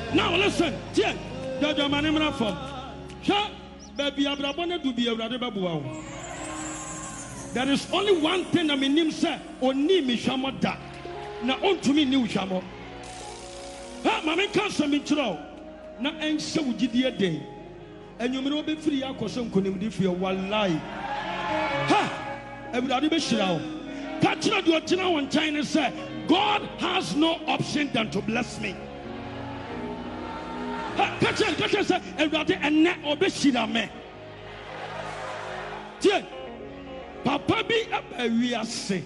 Now listen, dear, the man in from. Baby, Abrabona do be a radaba. There is only one thing I mean, him say, only me shamo da. Now, on to me, new shamo. Ha, mamma can't send me through. Now, and so would you dear day. And you may not be free. I could some couldn't if you one lie. Ha, everybody be sure. Catch not your channel when China say, God has no option than to bless me. Catch it, say, everybody and net or be sure me. Dear. Papa be a we are say.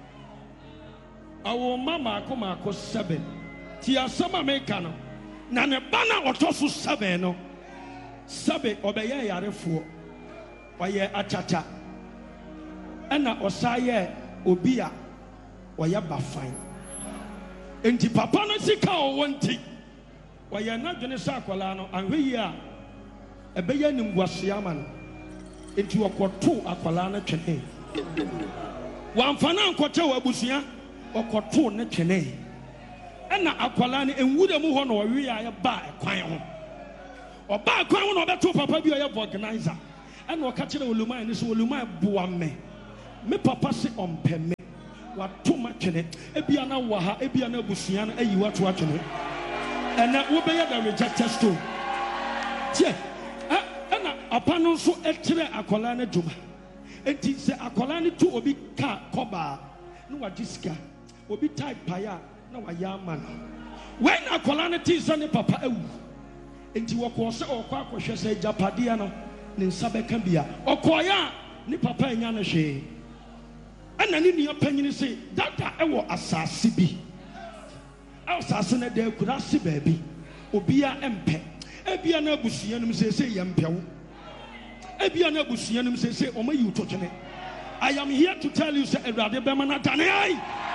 Our mama come 7. Tia sama mekano. Na ne bana otosu 7 no. 7 obeye yarefo. Oye achacha. Ena osaye obia oye bafan. Enti papa no sika o wonti. Oye na dwene sa akwala no anhwe yi a ebeye nimguase ama no. Enti wakoto akwala na twene wamfana ankoche wabusia wakoto na twene ena akwala ne enwude mu ho na owe ya ba ekwan ho oba ekwan ho na obeto papa bi oye organizer ena okache na oluman ne so oluman boa me papa se ompeme wato ma twene ebia na waha ebia na abusia na ayi wato atwene ena wo be ya da rejected stone tie apa no so ekyere akola na dwuma enti se akola ne to obi ka koba no wa disika obi type paya na wa yama no when akola ne ti se ne papa awu enti woko se okwa akohwe se japade no ne nsa beka bia okoya ne papa anya na hwe ana ne nua panyini se dada ewo asase bi asase na da kura se baabi obia empe ebia na abusuya num se yempewo ebia na abusuya num se omayi utotwene. I am here to tell you say Ewurade bema na dane ai.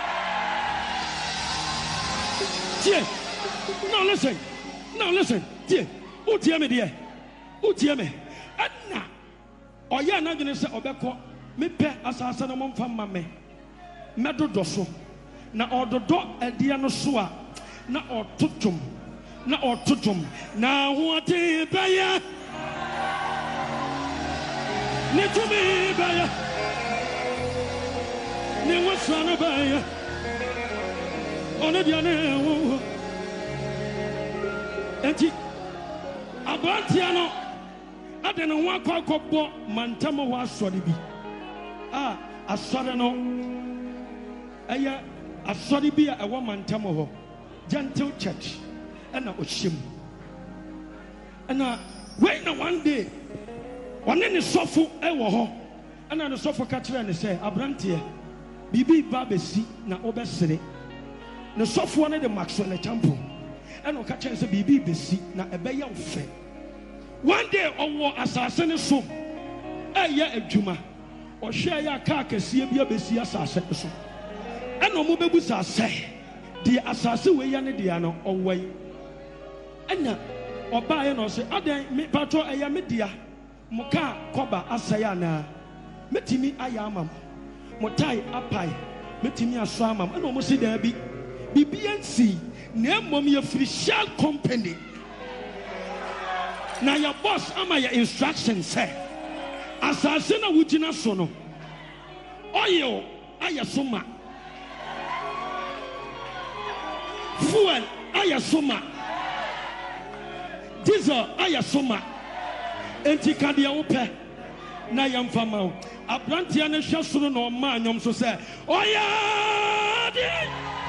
Tie. Now listen. Tie. Utie me de. Utie me. Anna oya na dwene se obekọ mepe asase no momfa mame. Medodo so. Na ododo ade no so a na ototom. Na ototom. Na ho ate baya. Ne tumi baya. Ne wasana baya. Ona diane wo. Enti abantia no ade no ho akọkọbọ mantamo ho asọre bi. Asọre no aya asọre bi a ewo mantamo ho. Gentle church. Ena ohyem. Ena when one day one ne sofo ewo ho. Ena ne sofo ka kire ne say abrantie bibi ba besi na obesere. Ne sofo ne de Maxwell Champo. Ena o ka kire say bibi besi na ebeye ofe. One day owo asase ne so eye adwuma. Ohwe ya ka akese bi abesi asase so. Ena o mo bebu sase di asase we ya ne dia no owai. Ena oba ye no se adan me patro eya media muka koba asaya na metimi aya amam motai apai metimi aso amam ena o mo se da bi bibiansi na mom ye official company na your boss ama your instructions say asase na wugina so no oil ayasoma fuel ayasoma diesel ayasoma enti kadia wope na yamfama wo abrantia ne hwesoro na o ma anyom so say oya